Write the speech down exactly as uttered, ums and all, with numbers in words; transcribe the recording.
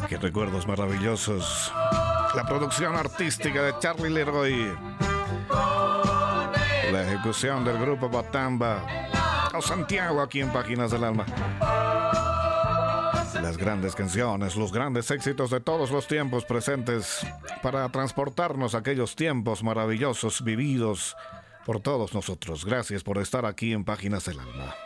Qué recuerdos maravillosos. La producción artística de Charlie Leroy. La ejecución del grupo Batamba. O Santiago aquí en Páginas del Alma. Las grandes canciones, los grandes éxitos de todos los tiempos presentes para transportarnos a aquellos tiempos maravillosos vividos por todos nosotros. Gracias por estar aquí en Páginas del Alma.